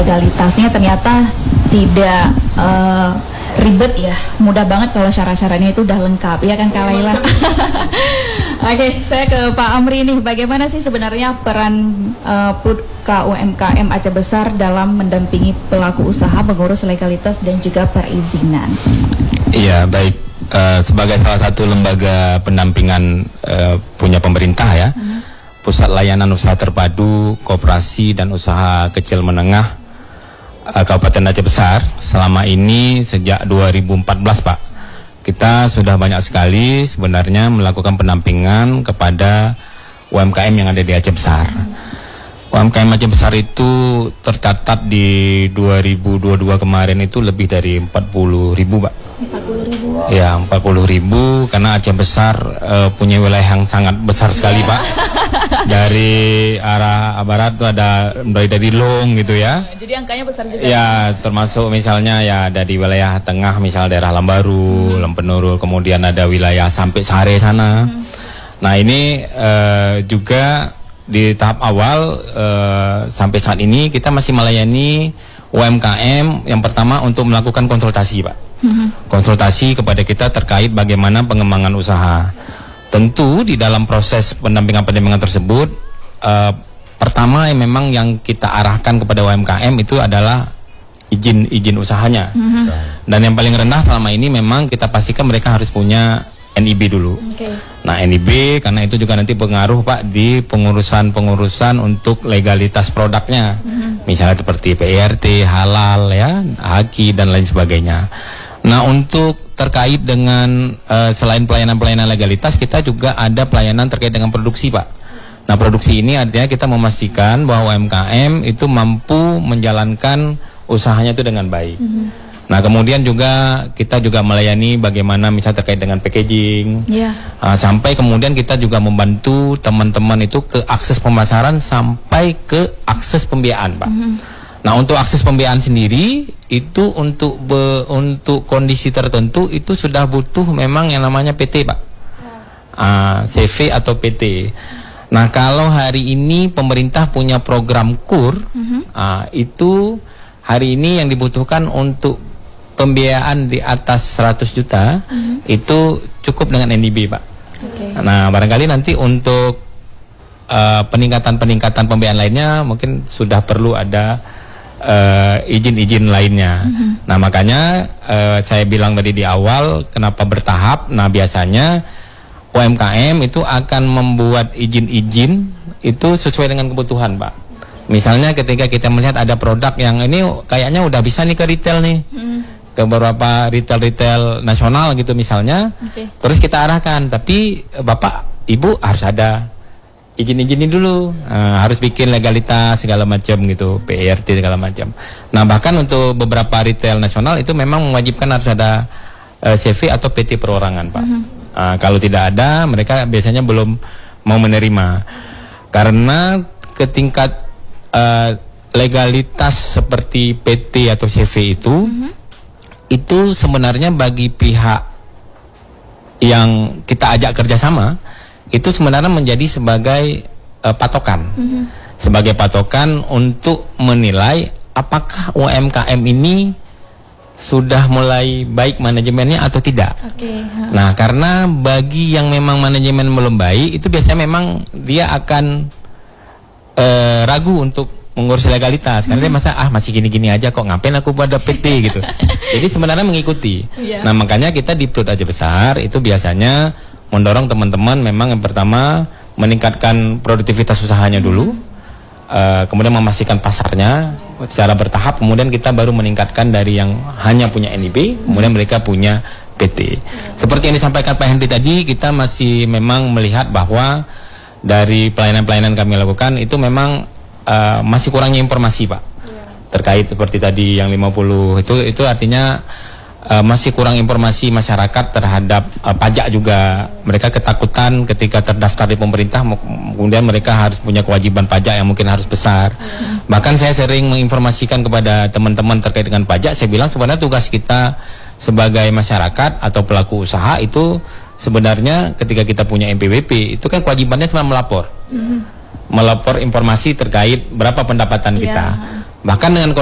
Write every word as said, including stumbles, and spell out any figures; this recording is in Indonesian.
legalitasnya ternyata tidak uh, ribet ya, mudah banget kalau syarat-syaratnya itu udah lengkap, ya kan Kak Laila? Oke, saya ke Pak Amri nih, bagaimana sih sebenarnya peran uh, Prodka U M K M Aceh Besar dalam mendampingi pelaku usaha mengurus legalitas dan juga perizinan? Iya, baik. Uh, sebagai salah satu lembaga pendampingan uh, punya pemerintah ya, hmm. Pusat Layanan Usaha Terpadu, Koperasi dan Usaha Kecil Menengah uh, Kabupaten Aceh Besar, selama ini sejak dua ribu empat belas Pak, kita sudah banyak sekali sebenarnya melakukan pendampingan kepada U M K M yang ada di Aceh Besar. U M K M Aceh Besar itu tercatat di dua ribu dua puluh dua kemarin itu lebih dari empat puluh ribu Pak. empat puluh ribu. Ya, empat puluh ribu, karena Aceh Besar uh, punya wilayah yang sangat besar sekali Pak. Dari arah barat itu ada mulai dari Long gitu ya. Jadi angkanya besar juga. Ya, termasuk misalnya ya ada di wilayah tengah, misal daerah Lambaru, hmm. Lempenurul, kemudian ada wilayah sampai Sare sana. Hmm. Nah, ini uh, juga di tahap awal uh, sampai saat ini kita masih melayani U M K M yang pertama untuk melakukan konsultasi Pak. Hmm. Konsultasi kepada kita terkait bagaimana pengembangan usaha. Tentu di dalam proses pendampingan-pendampingan tersebut uh, pertama yang memang yang kita arahkan kepada U M K M itu adalah izin-izin usahanya. Mm-hmm. Dan yang paling rendah selama ini memang kita pastikan mereka harus punya N I B dulu. Okay. Nah, N I B karena itu juga nanti pengaruh Pak di pengurusan-pengurusan untuk legalitas produknya. Mm-hmm. Misalnya seperti P R T, halal ya, haki dan lain sebagainya. Nah, untuk terkait dengan uh, selain pelayanan-pelayanan legalitas, kita juga ada pelayanan terkait dengan produksi Pak. Nah, produksi ini artinya kita memastikan bahwa U M K M itu mampu menjalankan usahanya itu dengan baik. Mm-hmm. Nah, kemudian juga kita juga melayani bagaimana misalnya terkait dengan packaging, yeah. uh, sampai kemudian kita juga membantu teman-teman itu ke akses pemasaran sampai ke akses pembiayaan Pak. Mm-hmm. Nah, untuk akses pembiayaan sendiri itu untuk be, untuk kondisi tertentu itu sudah butuh memang yang namanya P T Pak, uh, C V atau P T. Nah, kalau hari ini pemerintah punya program KUR, mm-hmm. uh, itu hari ini yang dibutuhkan untuk pembiayaan di atas seratus juta, mm-hmm. itu cukup dengan N I B Pak. Okay. Nah, barangkali nanti untuk uh, peningkatan-peningkatan pembiayaan lainnya mungkin sudah perlu ada Uh, izin-izin lainnya. Mm-hmm. Nah, makanya uh, saya bilang tadi di awal kenapa bertahap. Nah, biasanya U M K M itu akan membuat izin-izin itu sesuai dengan kebutuhan Pak. Misalnya ketika kita melihat ada produk yang ini kayaknya udah bisa nih ke retail nih, mm-hmm. ke beberapa retail-retail nasional gitu misalnya, okay. Terus kita arahkan, tapi Bapak Ibu harus ada izin-izinin dulu, uh, harus bikin legalitas segala macam gitu, P R T segala macam. Nah, bahkan untuk beberapa retail nasional itu memang mewajibkan harus ada uh, C V atau P T perorangan Pak. Mm-hmm. uh, Kalau tidak ada, mereka biasanya belum mau menerima. Karena ketingkat uh, legalitas seperti P T atau C V itu, mm-hmm. itu sebenarnya bagi pihak yang kita ajak kerjasama itu sebenarnya menjadi sebagai uh, patokan, mm-hmm. sebagai patokan untuk menilai apakah U M K M ini sudah mulai baik manajemennya atau tidak. Okay. Nah, karena bagi yang memang manajemen belum baik, itu biasanya memang dia akan uh, ragu untuk mengurus legalitas, karena mm-hmm. dia masa ah masih gini-gini aja kok, ngapain aku pada P T gitu. Jadi sebenarnya mengikuti. Yeah. Nah, makanya kita di Perut Aceh Besar itu biasanya mendorong teman-teman memang yang pertama meningkatkan produktivitas usahanya dulu, uh, kemudian memastikan pasarnya secara bertahap, kemudian kita baru meningkatkan dari yang hanya punya N I B, kemudian mereka punya P T. Seperti yang disampaikan Pak Henry tadi, kita masih memang melihat bahwa dari pelayanan-pelayanan kami lakukan itu memang uh, masih kurangnya informasi Pak, terkait seperti tadi yang lima puluh itu, itu artinya Uh, masih kurang informasi masyarakat terhadap uh, pajak juga. Mereka ketakutan ketika terdaftar di pemerintah, kemudian mereka harus punya kewajiban pajak yang mungkin harus besar. Hmm. Bahkan saya sering menginformasikan kepada teman-teman terkait dengan pajak, saya bilang sebenarnya tugas kita sebagai masyarakat atau pelaku usaha itu sebenarnya ketika kita punya M P W P itu kan kewajibannya cuma melapor. Hmm. Melapor informasi terkait berapa pendapatan kita. Yeah. Bahkan dengan